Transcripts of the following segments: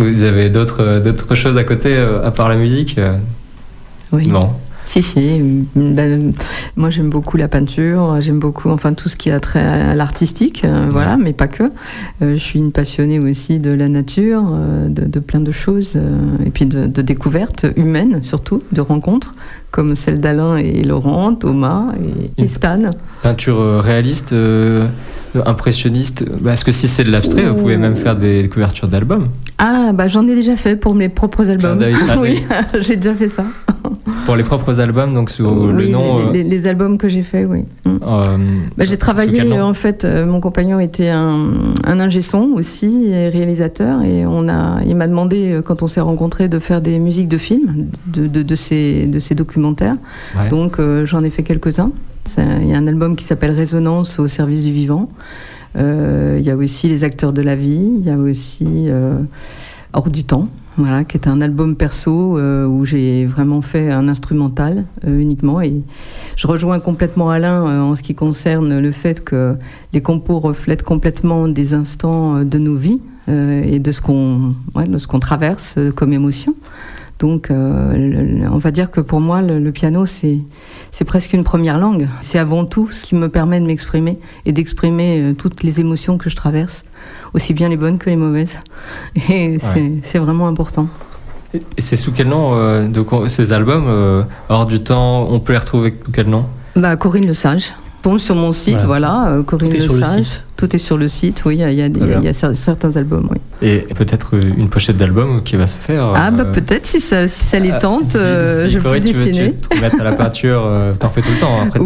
Vous avez d'autres choses à côté à part la musique Oui. Non. Si. Moi, j'aime beaucoup la peinture, j'aime beaucoup tout ce qui a trait à l'artistique, voilà, mais pas que. Je suis une passionnée aussi de la nature, de plein de choses, et puis de découvertes humaines, surtout, de rencontres, comme celle d'Alain et Laurent, Thomas et Stan. Peinture réaliste, impressionniste. Parce que si c'est de l'abstrait, vous pouvez même faire des couvertures d'albums. Ah, j'en ai déjà fait pour mes propres albums. Oui, j'ai déjà fait ça. Pour les propres albums, donc sous le nom... Les albums que j'ai faits, oui. J'ai travaillé, en fait, mon compagnon était un ingé son aussi, et réalisateur, et il m'a demandé, quand on s'est rencontrés, de faire des musiques de films, de ces documentaires. Ouais. Donc j'en ai fait quelques-uns. Il y a un album qui s'appelle Résonance au service du vivant. Il y a aussi Les acteurs de la vie. Il y a aussi Hors du temps, voilà, qui est un album perso où j'ai vraiment fait un instrumental uniquement. Et je rejoins complètement Alain en ce qui concerne le fait que les compos reflètent complètement des instants de nos vies et de ce qu'on traverse comme émotion. Donc, on va dire que pour moi, le piano, c'est presque une première langue. C'est avant tout ce qui me permet de m'exprimer et d'exprimer toutes les émotions que je traverse, aussi bien les bonnes que les mauvaises. Et c'est vraiment important. Et c'est sous quel nom ces albums Hors du temps, on peut les retrouver sous quel nom Corinne Lesage. Tombe sur mon site, voilà, Corinne Lesage. Tout est sur le site, oui, il y a certains albums, oui. Et peut-être une pochette d'album qui va se faire. Peut-être, si ça les tente, je peux dessiner. Tu te mettre à la peinture, t'en fais tout le temps, après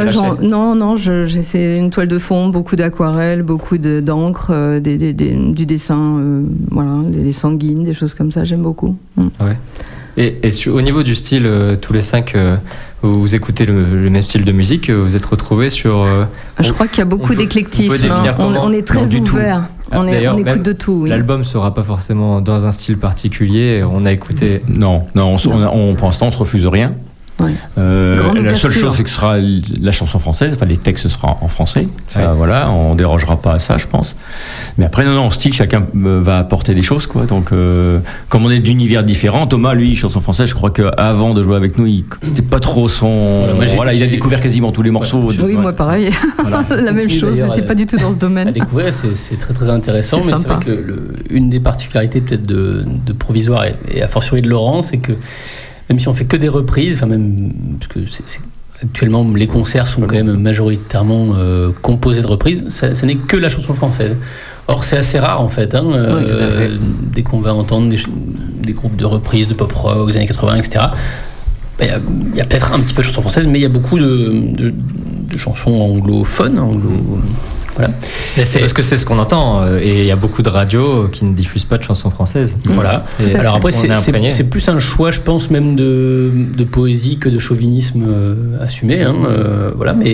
non, c'est une toile de fond, beaucoup d'aquarelles, beaucoup d'encre, du dessin, des sanguines, des choses comme ça, j'aime beaucoup. Ouais. Et au niveau du style, tous les 5, vous écoutez le même style de musique, vous êtes retrouvés sur... je crois qu'il y a beaucoup d'éclectisme, on est très ouverts, on écoute de tout. Oui. L'album ne sera pas forcément dans un style particulier, on a écouté... Non, pour l'instant on ne se refuse rien. Ouais. La seule chose, c'est que ce sera la chanson française, les textes seront en français. Ça, voilà, on dérogera pas à ça, je pense. Mais après, en style, chacun va apporter des choses, quoi. Donc, comme on est d'univers différents, Thomas, lui, chanson française, je crois qu'avant de jouer avec nous, c'était pas trop son. Il a découvert quasiment tous les morceaux. Oui, moi, pareil. Voilà. La même chose, c'était pas du tout dans ce domaine. À découvrir, c'est très très intéressant, mais c'est vrai que une des particularités peut-être de Provisoire et a fortiori de Laurent, c'est que même si on fait que des reprises, parce que actuellement les concerts sont quand même majoritairement composés de reprises, ça n'est que la chanson française. Or c'est assez rare en fait, tout à fait. Dès qu'on va entendre des groupes de reprises de pop rock des années 80, etc. Il y a peut-être un petit peu de chansons françaises, mais il y a beaucoup de chansons anglophones. Voilà. C'est parce que c'est ce qu'on entend, et il y a beaucoup de radios qui ne diffusent pas de chansons françaises. Voilà. Alors après, c'est plus un choix, je pense, même de poésie que de chauvinisme assumé. Voilà, mais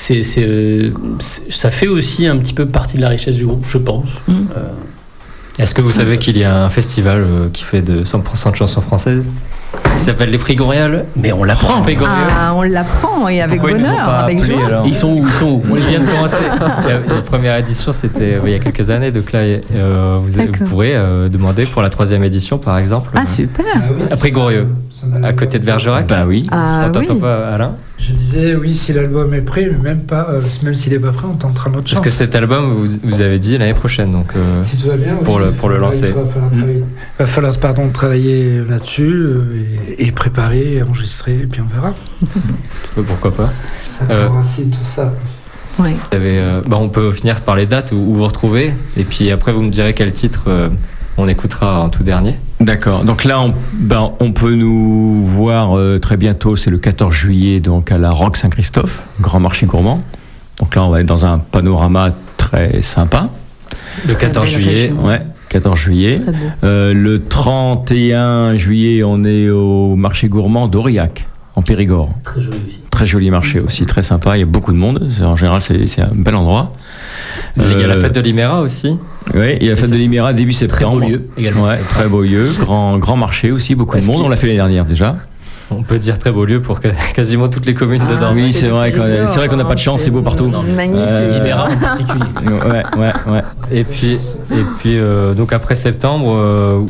ça fait aussi un petit peu partie de la richesse du groupe, je pense. Est-ce que vous savez qu'il y a un festival qui fait de 100% de chansons françaises qui s'appelle les Prix Gorial? Mais on l'apprend, Prix Gorial. On l'apprend, et avec bonheur, avec joie. Ils sont où On vient de commencer. La première édition, c'était il y a quelques années. Donc là, vous pourrez demander pour la 3e édition, par exemple. Super. À Prix Gorial, à côté de Bergerac. Oui. On t'entend pas, Alain? Je disais oui, si l'album est prêt, mais même s'il n'est pas prêt, on tentera notre chance. Parce que cet album, vous avez dit l'année prochaine, donc si tout va bien, pour le lancer. Il va falloir travailler là-dessus et préparer, enregistrer, et puis on verra. Pourquoi pas. Ça coïncide tout ça. Ouais. On peut finir par les dates où vous retrouvez, et puis après vous me direz quel titre on écoutera en tout dernier. D'accord. Donc là, on peut nous voir très bientôt, c'est le 14 juillet, donc à la Roque Saint-Christophe, Grand Marché Gourmand. Donc là, on va être dans un panorama très sympa. Le 14 juillet. Ouais, 14 juillet. Le 31 juillet, on est au marché gourmand d'Aurillac, en Périgord. Très joli aussi. Très joli marché aussi, très sympa. Il y a beaucoup de monde. En général, c'est un bel endroit. Il y a la fête de l'Iméra aussi. Oui, il y a la fête de l'Iméra début septembre. Très beau lieu également. Ouais, très beau lieu, grand marché aussi, beaucoup de monde. On l'a fait l'année dernière déjà. On peut dire très beau lieu pour quasiment toutes les communes dedans. Oui, c'est vrai qu'on n'a pas de chance, c'est beau partout. Magnifique. L'Iméra en particulier. Ouais. Et puis donc après septembre,